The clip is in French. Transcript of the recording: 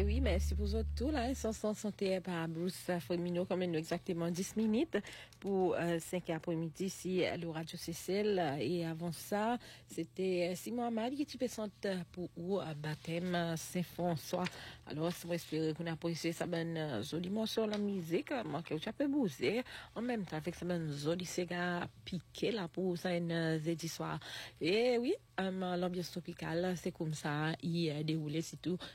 Et oui, merci pour votre tour là. Sans santé par Bruce Firmino, comme nous exactement 10 minutes pour 5 après-midi ici à le Radio Cécile. Et avant ça, c'était Simon Amadi qui présente pour vous baptême Saint-François. Alors, je espère qu'on a apprécié ça ben joliment sur la musique, que tu peux bouger en même temps avec ça ben joli cigare piqué là pour ça une jeudi soir. Et oui, l'ambiance tropicale, c'est comme ça, il déroulé c'est tout